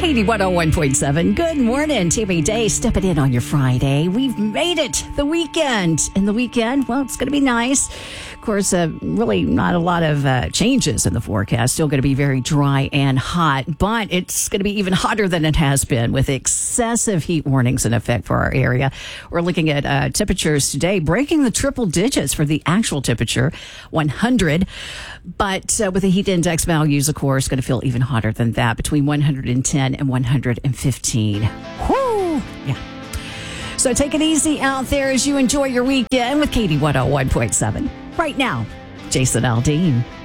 Katie 101.7. Good morning. Tammy Day stepping in on your Friday. We've made it. The weekend. And the weekend, well, it's going to be nice. Of course, really not a lot of changes in the forecast. Still going to be very dry and hot, but it's going to be even hotter than it has been with excessive heat warnings in effect for our area. We're looking at temperatures today breaking the triple digits for the actual temperature, 100. But with the heat index values, of course, going to feel even hotter than that, between 110 and 115. Whoo! Yeah. So take it easy out there as you enjoy your weekend with Katie 101.7. Right now, Jason Aldean.